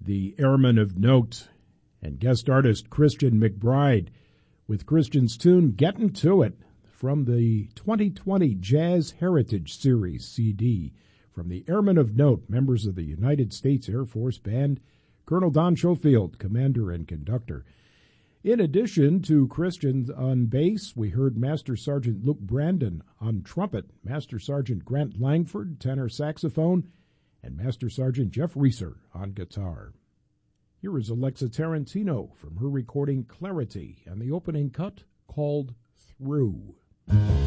the Airmen of Note, and guest artist Christian McBride with Christian's tune Gettin' To It from the 2020 Jazz Heritage Series CD from the Airmen of Note, members of the United States Air Force Band, Colonel Don Schofield, commander and conductor. In addition to Christian on bass, we heard Master Sergeant Luke Brandon on trumpet, Master Sergeant Grant Langford, tenor saxophone, and Master Sergeant Jeff Reeser on guitar. Here is Alexa Tarantino from her recording Clarity and the opening cut called Through.